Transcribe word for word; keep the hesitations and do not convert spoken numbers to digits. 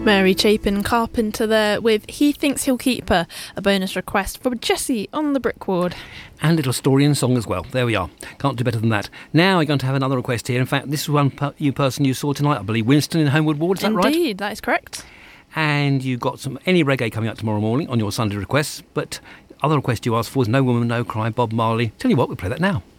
Mary Chapin Carpenter there with He Thinks He'll Keep Her, a bonus request for Jessie on the Brickward. And little story and song as well. There we are. Can't do better than that. Now we're going to have another request here. In fact, this is one per- you person you saw tonight, I believe, Winston in Homewood Ward, is that right? Indeed, that is correct. And you've got some any reggae coming up tomorrow morning on your Sunday requests, but other request you asked for was No Woman, No Cry, Bob Marley. Tell you what, we'll play that now.